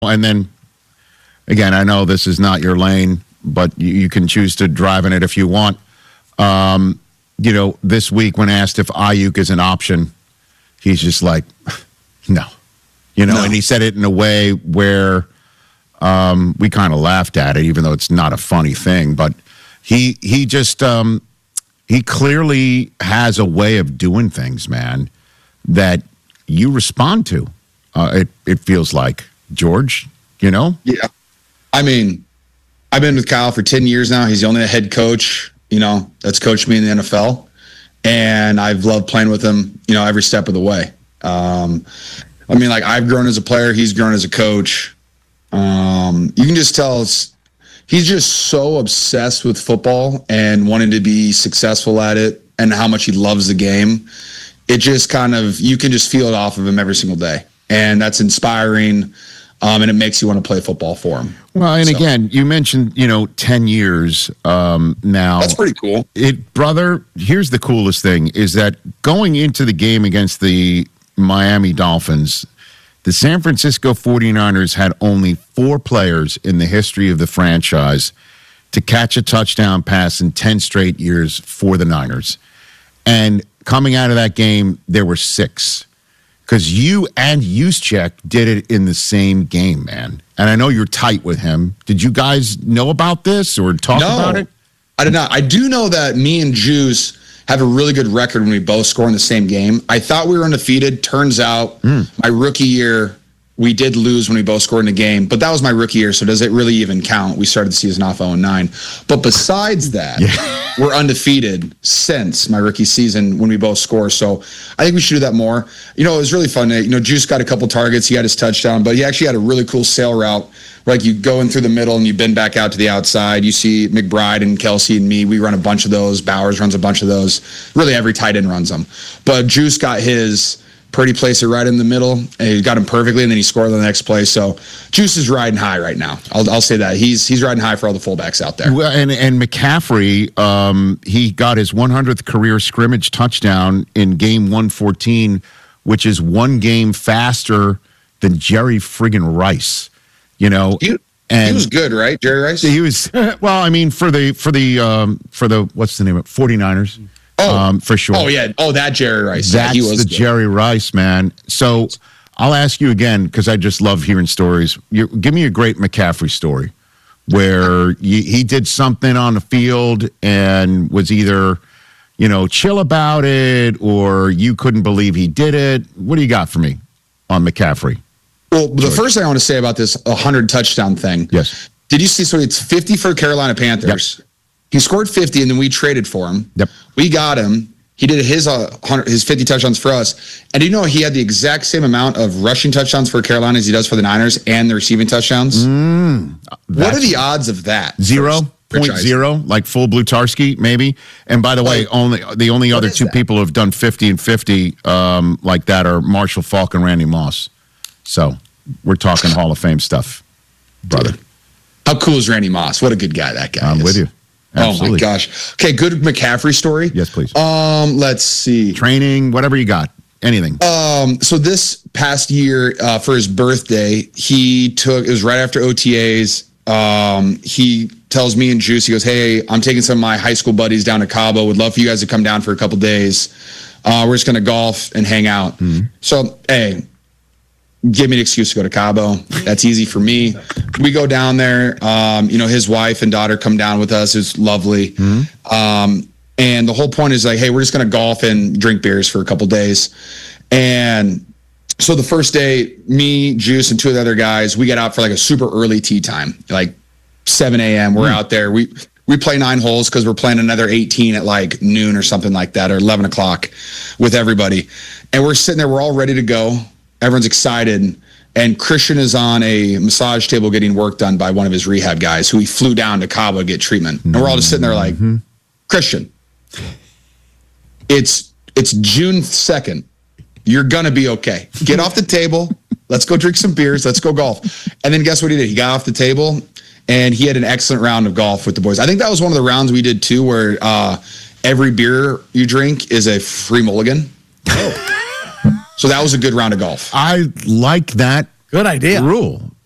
And then, again, I know this is not your lane, but you can choose to drive in it if you want. This week when asked if Ayuk is an option, he's just like, no. No. And he said it in a way where we kind of laughed at it, even though it's not a funny thing. But he just he clearly has a way of doing things, man, that you respond to. It feels like, George, Yeah. I mean, I've been with Kyle for 10 years now. He's the only head coach, that's coached me in the NFL. And I've loved playing with him, every step of the way. I've grown as a player. He's grown as a coach. You can just tell he's just so obsessed with football and wanting to be successful at it and how much he loves the game. It just you can just feel it off of him every single day. And that's inspiring. And it makes you want to play football for him. Well, and again, you mentioned, 10 years now. That's pretty cool. Brother, here's the coolest thing is that going into the game against the Miami Dolphins, the San Francisco 49ers had only 4 players in the history of the franchise to catch a touchdown pass in 10 straight years for the Niners. And coming out of that game, there were 6. Because you and Juszczyk did it in the same game, man. And I know you're tight with him. Did you guys know about this or talk about it? I did not. I do know that me and Juice have a really good record when we both score in the same game. I thought we were undefeated. Turns out my rookie year, we did lose when we both scored in a game. But that was my rookie year, so does it really even count? We started the season off 0-9. But besides that, we're undefeated since my rookie season when we both score. So I think we should do that more. It was really fun. Juice got a couple targets. He got his touchdown. But he actually had a really cool sail route where you go in through the middle and you bend back out to the outside. You see McBride and Kelsey and me. We run a bunch of those. Bowers runs a bunch of those. Really every tight end runs them. But Juice got his... Purdy placed it right in the middle, and he got him perfectly, and then he scored on the next play. So Juice is riding high right now. I'll say that. He's riding high for all the fullbacks out there. Well, and McCaffrey, he got his 100th career scrimmage touchdown in game 114, which is one game faster than Jerry friggin' Rice. He was good, right, Jerry Rice? He was. Well, I mean, for the what's the name of it? 49ers. For sure. Oh, yeah. Oh, that Jerry Rice. That's he was the good. Jerry Rice, man. So I'll ask you again, because I just love hearing stories. Give me a great McCaffrey story where he did something on the field and was either, chill about it or you couldn't believe he did it. What do you got for me on McCaffrey? Well, the first thing I want to say about this 100 touchdown thing. Yes. Did you see? So it's 50 for the Carolina Panthers. Yep. He scored 50, and then we traded for him. Yep. We got him. He did his 50 touchdowns for us. And he had the exact same amount of rushing touchdowns for Carolina as he does for the Niners and the receiving touchdowns. What are the odds of that? 0.0, like full Blutarski, maybe. And by the way, the only other 2 people who have done 50 and 50 like that are Marshall Faulk and Randy Moss. So we're talking Hall of Fame stuff, brother. Dude. How cool is Randy Moss? What a good guy that guy is. I'm with you. Absolutely. Oh, my gosh. Okay, good McCaffrey story. Yes, please. Let's see. Training, whatever you got. Anything. So this past year, for his birthday, it was right after OTAs. He tells me and Juice, he goes, hey, I'm taking some of my high school buddies down to Cabo. Would love for you guys to come down for a couple days. We're just going to golf and hang out. Mm-hmm. So, hey, give me an excuse to go to Cabo. That's easy for me. We go down there. His wife and daughter come down with us. It's lovely. Mm-hmm. And the whole point is hey, we're just going to golf and drink beers for a couple days. And so the first day, me, Juice, and 2 of the other guys, we get out for a super early tee time, 7 a.m. We're out there. We play 9 holes because we're playing another 18 at noon or something like that, or 11 o'clock with everybody. And we're sitting there. We're all ready to go. Everyone's excited, and Christian is on a massage table getting work done by one of his rehab guys who he flew down to Cabo to get treatment. And we're all just sitting there Christian, it's June 2nd. You're going to be okay. Get off the table. Let's go drink some beers. Let's go golf. And then guess what he did? He got off the table, and he had an excellent round of golf with the boys. I think that was one of the rounds we did, too, where every beer you drink is a free mulligan. Oh. So that was a good round of golf. I like that good idea rule.